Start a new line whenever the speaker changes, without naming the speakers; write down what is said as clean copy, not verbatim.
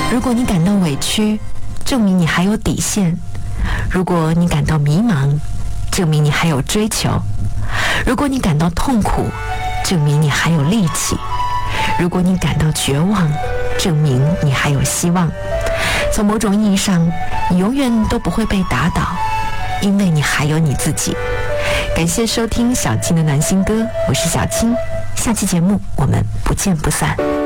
如果你感到委屈，证明你还有底线；如果你感到迷茫，证明你还有追求；如果你感到痛苦，证明你还有力气；如果你感到绝望，证明你还有希望。从某种意义上，你永远都不会被打倒，因为你还有你自己。感谢收听小青的暖心歌，我是小青，下期节目我们不见不散。